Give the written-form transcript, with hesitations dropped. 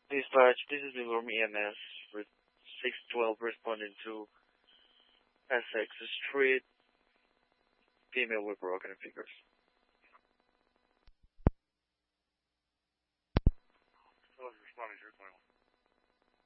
Dispatch, this is Livermore EMS with 612 responding to Essex Street, female with broken fingers. Responding to your 21.